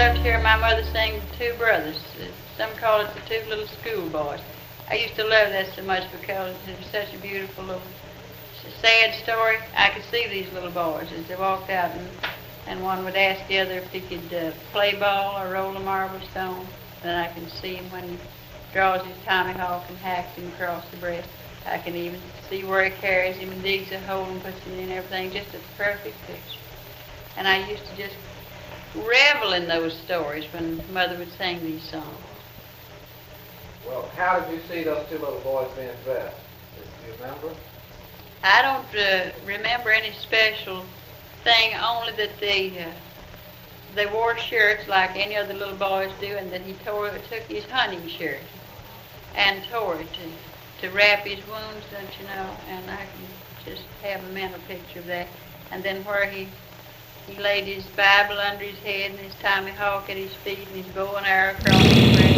love to hear my mother sing Two Brothers. Some call it the Two Little Schoolboys. I used to love that so much because it was such a beautiful little sad story. I could see these little boys as they walked out, and one would ask the other if he could play ball or roll a marble stone. And I can see him when he draws his tomahawk and hacks him across the breast. I can even see where he carries him and digs a hole and puts him in everything, just a perfect picture. And I used to just revel in those stories when Mother would sing these songs. Well, how did you see those two little boys being dressed? Do you remember? I don't remember any special thing, only that they wore shirts like any other little boys do, and that he took his hunting shirt and tore it to wrap his wounds, don't you know? And I can just have a mental picture of that. And then where he laid his Bible under his head and his tomahawk at his feet and his bow and arrow across his breast.